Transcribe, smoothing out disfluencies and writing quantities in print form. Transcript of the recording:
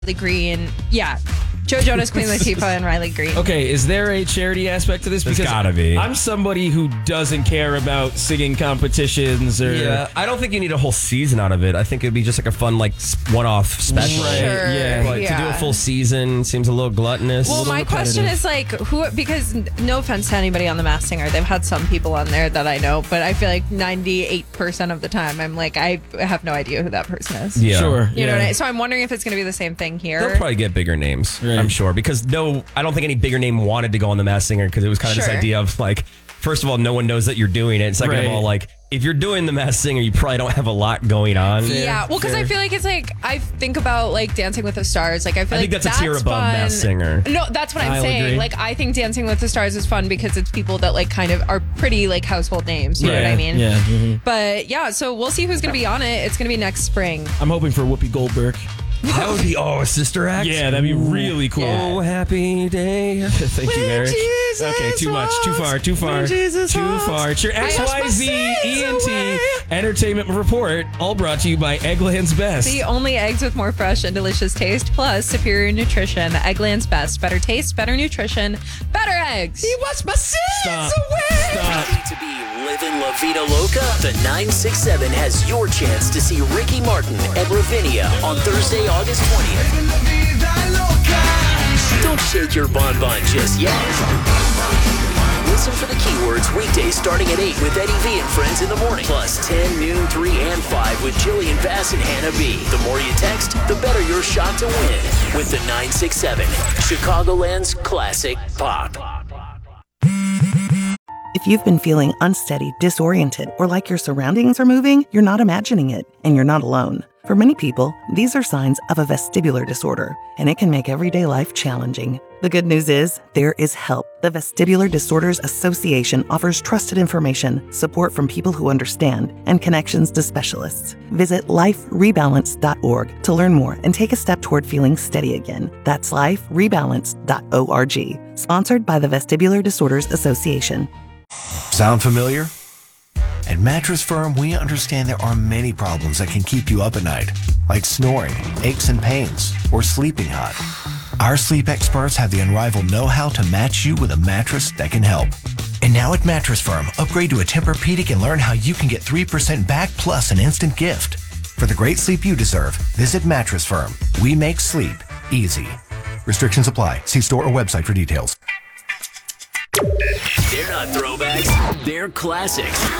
Riley Green. Yeah. Joe Jonas, Queen Latifah, and Riley Green. Okay, is there a charity aspect to this? There's Because gotta be. I'm somebody who doesn't care about singing competitions or... Yeah, I don't think you need a whole season out of it. I think it'd be just like a fun, like, one-off special. Right, Sure, yeah. But to do a full season seems a little gluttonous. Well, my question is like, who? Because no offense to anybody on The Masked Singer, they've had some people on there that I know, but I feel like 98% of the time, I'm like, I have no idea who that person is. Yeah. Sure. You know yeah. what I mean? So I'm wondering if it's going to be the same thing here. They'll probably get bigger names, Right. I'm sure. Because I don't think any bigger name wanted to go on The Masked Singer because it was kind of this Sure. idea of like, first of all, no one knows that you're doing it. Second Right. of all, like, if you're doing The Masked Singer, you probably don't have a lot going on. Yeah, well, because I fair. feel like it's like, I think about like Dancing with the Stars. Like, I feel I like think that's a tier above fun. Masked Singer. No, that's what I'm I'll saying. agree. Like, I think Dancing with the Stars is fun because it's people that like kind of are pretty like household names. You know what I mean? Yeah. But yeah, so we'll see who's going to be on it. It's going to be next spring. I'm hoping for Whoopi Goldberg. That would be, a Sister Act? Yeah, that'd be really cool. Oh, happy day. Thank you, Eric. Jesus Okay, too much. Too far. Too far. When Jesus Too walks, far. It's your wash my XYZ sins ENT away. Entertainment Report, all brought to you by Eggland's Best. The only eggs with more fresh and delicious taste, plus superior nutrition. Eggland's Best. Better taste, better nutrition, better eggs. Wash my sins Stop. away. Stop. Ready to be living La Vida Loca? The 967 has your chance to see Ricky Martin at Ravinia on Thursday, August 20th. Don't shake your bonbon just yet. Listen for the keywords weekdays starting at 8 with Eddie V and Friends in the morning. Plus 10, noon, 3, and 5 with Jillian Bass and Hannah B. The more you text, the better your shot to win with the 967, Chicagoland's classic pop. If you've been feeling unsteady, disoriented, or like your surroundings are moving, you're not imagining it, and you're not alone. For many people, these are signs of a vestibular disorder, and it can make everyday life challenging. The good news is, there is help. The Vestibular Disorders Association offers trusted information, support from people who understand, and connections to specialists. Visit liferebalance.org to learn more and take a step toward feeling steady again. That's liferebalance.org. Sponsored by the Vestibular Disorders Association. Sound familiar? At Mattress Firm, we understand there are many problems that can keep you up at night, like snoring, aches and pains, or sleeping hot. Our sleep experts have the unrivaled know-how to match you with a mattress that can help. And now at Mattress Firm, upgrade to a Tempur-Pedic and learn how you can get 3% back plus an instant gift. For the great sleep you deserve, visit Mattress Firm. We make sleep easy. Restrictions apply. See store or website for details. They're not throwbacks, they're classics.